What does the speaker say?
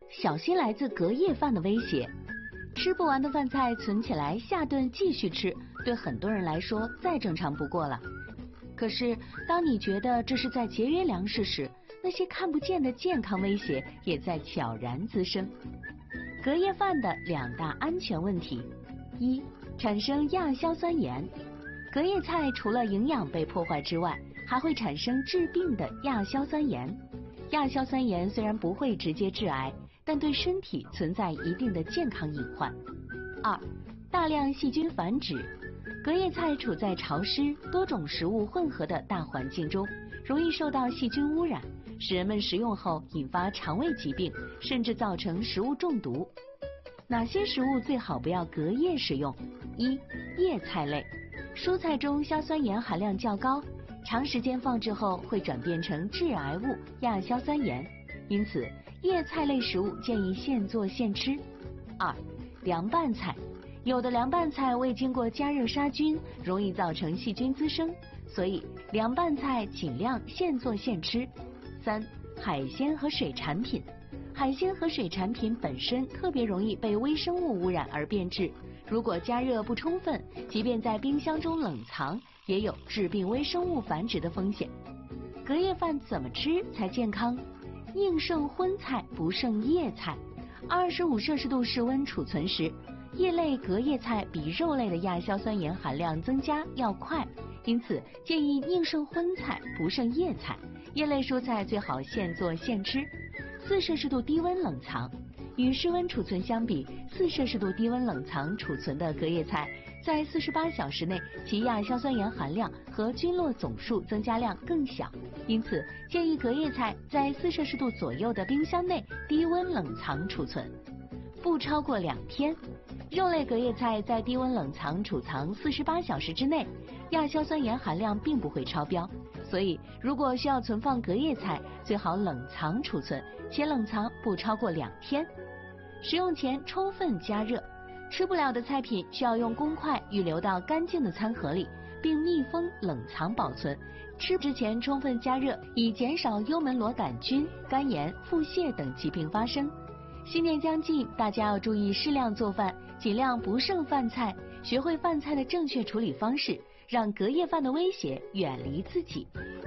小心来自隔夜饭的威胁。吃不完的饭菜存起来，下顿继续吃，对很多人来说再正常不过了。可是当你觉得这是在节约粮食时，那些看不见的健康威胁也在悄然滋生。隔夜饭的2大安全问题：一、产生亚硝酸盐。隔夜菜除了营养被破坏之外，还会产生致病的亚硝酸盐。亚硝酸盐虽然不会直接致癌，但对身体存在一定的健康隐患。2、大量细菌繁殖。隔夜菜处在潮湿、多种食物混合的大环境中，容易受到细菌污染，使人们食用后引发肠胃疾病，甚至造成食物中毒。哪些食物最好不要隔夜食用？一、叶菜类。蔬菜中硝酸盐含量较高，长时间放置后会转变成致癌物亚硝酸盐，因此叶菜类食物建议现做现吃。2、凉拌菜。有的凉拌菜未经过加热杀菌，容易造成细菌滋生，所以凉拌菜尽量现做现吃。3、海鲜和水产品。海鲜和水产品本身特别容易被微生物污染而变质，如果加热不充分，即便在冰箱中冷藏，也有致病微生物繁殖的风险。隔夜饭怎么吃才健康？宁胜荤菜不胜叶菜。25摄氏度室温储存时，叶类隔夜菜比肉类的亚硝酸盐含量增加要快，因此建议宁胜荤菜不胜叶菜。叶类蔬菜最好现做现吃。4摄氏度低温冷藏。与室温储存相比，4摄氏度低温冷藏储存的隔夜菜，在48小时内其亚硝酸盐含量和菌落总数增加量更小，因此建议隔夜菜在4摄氏度左右的冰箱内低温冷藏储存，不超过2天。肉类隔夜菜在低温冷藏储藏48小时之内，亚硝酸盐含量并不会超标，所以如果需要存放隔夜菜，最好冷藏储存，且冷藏不超过2天。食用前充分加热，吃不了的菜品需要用公筷预留到干净的餐盒里，并密封冷藏保存。吃之前充分加热，以减少幽门螺杆菌、肝炎、腹泻等疾病发生。新年将近，大家要注意适量做饭，尽量不剩饭菜，学会饭菜的正确处理方式，让隔夜饭的威胁远离自己。